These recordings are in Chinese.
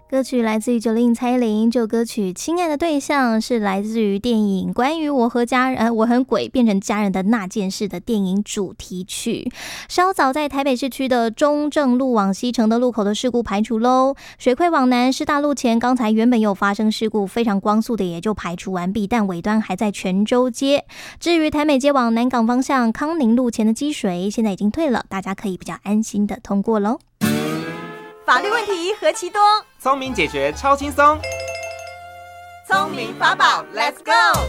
歌曲来自于90蔡依林，这首歌曲《亲爱的对象》是来自于电影关于我和鬼变成家人的那件事的电影主题曲。稍早在台北市区的中正路往西城的路口的事故排除喽，水溃往南师大路前刚才原本有发生事故，非常光速的也就排除完毕，但尾端还在泉州街。至于台美街往南港方向康宁路前的积水现在已经退了，大家可以比较安心的通过喽。 法律问题何其多， 聪明解决超轻松， 聪明法宝 Let's go。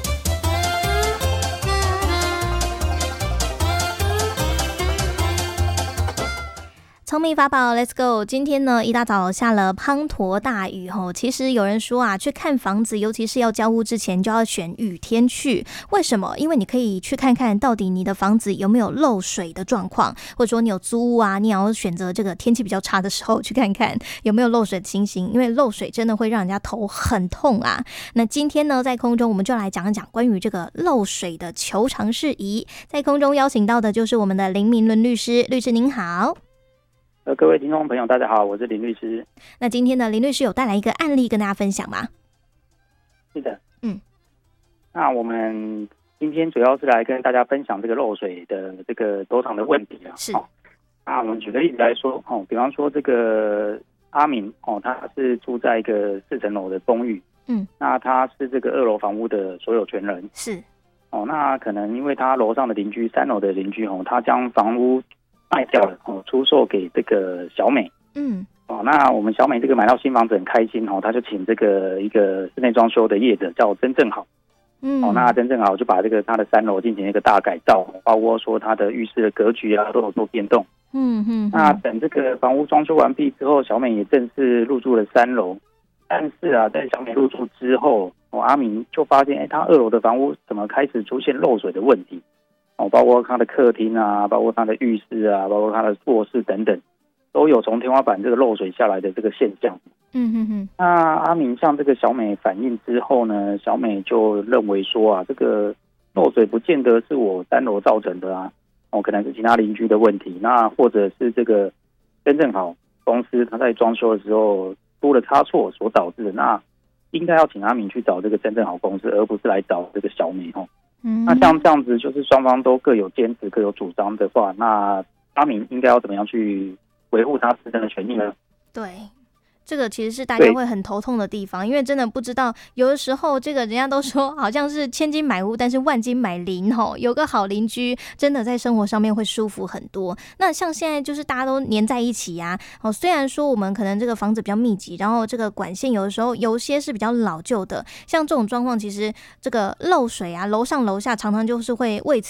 聪明法宝 Let's go。 今天呢一大早下了滂沱大雨吼，其实有人说啊，去看房子尤其是要交屋之前就要选雨天去。为什么？因为你可以去看看到底你的房子有没有漏水的状况，或者说你有租屋啊，你也要选择这个天气比较差的时候去看看有没有漏水的情形，因为漏水真的会让人家头很痛啊。那今天呢在空中我们就来讲一讲关于这个漏水的求偿事宜，在空中邀请到的就是我们的林明伦律师。律师您好。 各位听众朋友大家好，我是林律师。 那今天的林律师有带来一个案例跟大家分享吗？ 是的，那我们今天主要是来跟大家分享这个漏水的这个多场的问题啊。 是， 那我们举个例子来说，比方说这个阿明他是住在一个4层楼的公寓，那他是这个2楼房屋的所有权人， 是， 那可能因为他楼上的邻居3楼的邻居他将房屋卖掉了出售给这个小美。那我们小美这个买到新房子很开心他就请这个一个室内装修的业者叫曾正好。那曾正好就把这个他的3楼进行一个大改造，包括说他的浴室的格局啊都有做变动。那等这个房屋装修完毕之后，小美也正式入住了3楼。但是啊，在小美入住之后，阿明就发现他2楼的房屋怎么开始出现漏水的问题。包括他的客厅啊，包括他的浴室啊，包括他的卧室等等，都有从天花板这个漏水下来的这个现象。那阿明向这个小美反映之后呢，小美就认为说啊，这个漏水不见得是我3楼造成的啊，可能是其他邻居的问题，那或者是这个真正好公司他在装修的时候出了差错所导致的，那应该要请阿明去找这个真正好公司，而不是来找这个小美。那像这样子，就是双方都各有坚持、各有主张的话，那阿明应该要怎么样去维护他自身的权益呢？ 对，这个其实是大家会很头痛的地方，因为真的不知道，有的时候这个人家都说好像是千金买屋，但是万金买邻有个好邻居真的在生活上面会舒服很多。那像现在就是大家都黏在一起啊，虽然说我们可能这个房子比较密集，然后这个管线有的时候有些是比较老旧的，像这种状况其实这个漏水啊，楼上楼下常常就是会为此